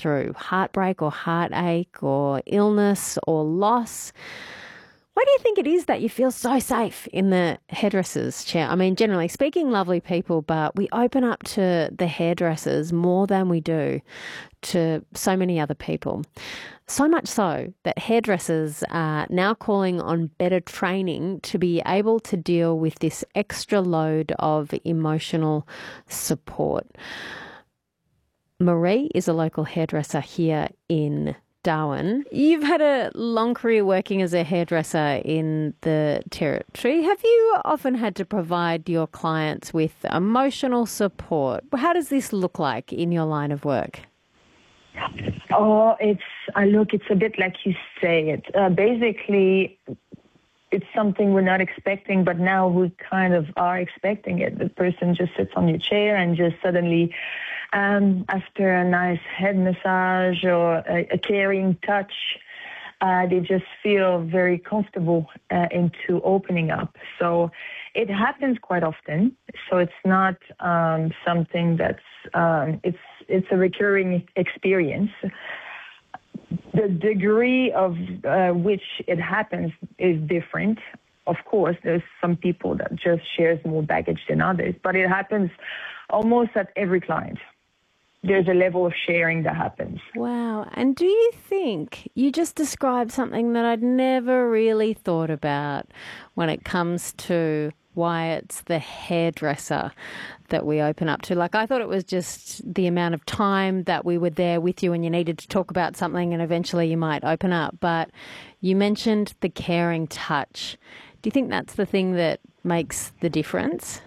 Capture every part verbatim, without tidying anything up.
through heartbreak or heartache or illness or loss. Why do you think it is that you feel so safe in the hairdresser's chair? I mean, generally speaking, lovely people, but we open up to the hairdressers more than we do to so many other people. So much so that hairdressers are now calling on better training to be able to deal with this extra load of emotional support. Marie is a local hairdresser here in Darwin. You've had a long career working as a hairdresser in the Territory. Have you often had to provide your clients with emotional support? How does this look like in your line of work? Oh, it's, uh, look, it's a bit like you say it. Uh, basically, it's something we're not expecting, but now we kind of are expecting it. The person just sits on your chair and just suddenly, um, after a nice head massage or a, a caring touch, uh, they just feel very comfortable uh, into opening up. So it happens quite often. So it's not um, something that's, um, it's, it's a recurring experience. The degree of uh, which it happens is different. Of course, there's some people that just shares more baggage than others, but it happens almost at every client. There's a level of sharing that happens. Wow. And do you think you just described something that I'd never really thought about when it comes to why it's the hairdresser that we open up to? Like, I thought it was just the amount of time that we were there with you and you needed to talk about something and eventually you might open up. But you mentioned the caring touch. Do you think that's the thing that makes the difference?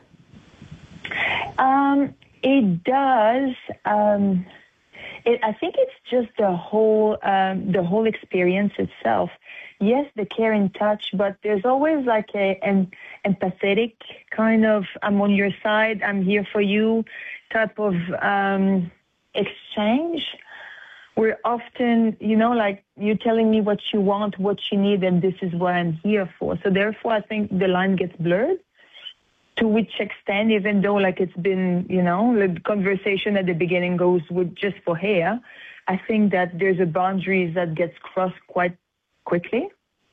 Um, it does. Um, it, I think it's just the whole um, the whole experience itself. Yes, the caring touch, but there's always like a, an empathetic kind of, I'm on your side, I'm here for you type of um, exchange. We're often, you know, like you're telling me what you want, what you need, and this is what I'm here for. So therefore, I think the line gets blurred. To which extent, even though like it's been, you know, the conversation at the beginning goes with just for hair, I think that there's a boundaries that gets crossed quite quickly.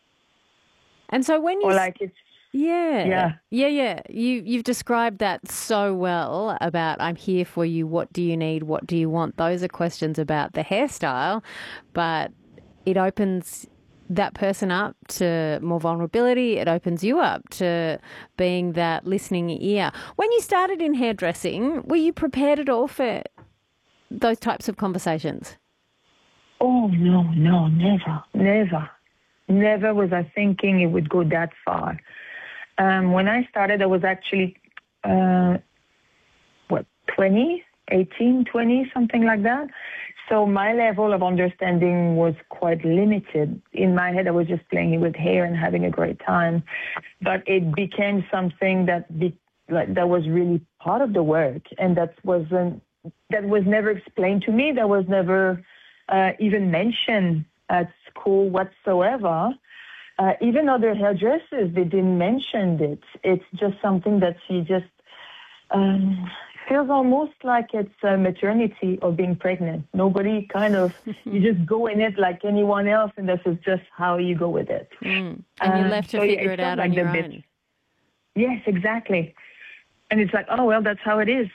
And so when you or like it's yeah yeah yeah yeah you you've described that so well about I'm here for you, what do you need, what do you want? Those are questions about the hairstyle, but it opens that person up to more vulnerability. It opens you up to being that listening ear. When you started in hairdressing, were you prepared at all for those types of conversations? Oh no no never never Never was I thinking it would go that far. Um, when I started, I was actually, uh, what, twenty, eighteen, twenty, something like that. So my level of understanding was quite limited. In my head, I was just playing with hair and having a great time. But it became something that be, like, that was really part of the work, and that wasn't that was never explained to me. That was never uh, even mentioned at school whatsoever. Uh, even other hairdressers, they didn't mention it. It's just something that she just um, feels almost like it's a maternity or being pregnant. Nobody kind of, you just go in it like anyone else, and this is just how you go with it. Mm. And you're left to uh, so figure yeah, it out like on your bit, own. Yes, exactly. And it's like, oh, well, that's how it is.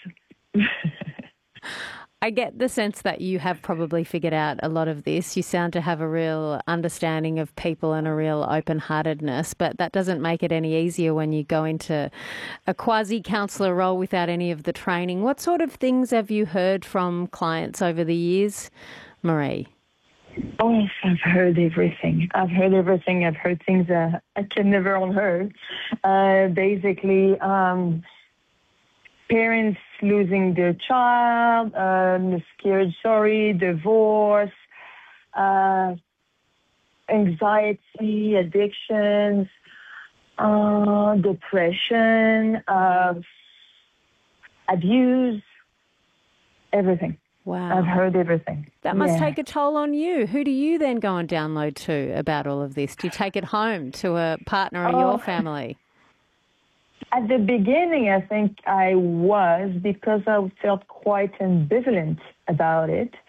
I get the sense that you have probably figured out a lot of this. You sound to have a real understanding of people and a real open-heartedness, but that doesn't make it any easier when you go into a quasi-counsellor role without any of the training. What sort of things have you heard from clients over the years, Marie? Oh, yes, I've heard everything. I've heard everything. I've heard things that I can never unheard. Uh, basically, um, parents losing their child, uh, miscarriage, sorry, divorce, uh, anxiety, addictions, uh, depression, uh, abuse, everything. Wow. I've heard everything. That must yeah. take a toll on you. Who do you then go and download to about all of this? Do you take it home to a partner in Oh. your family? At the beginning, I think I was, because I felt quite ambivalent about it.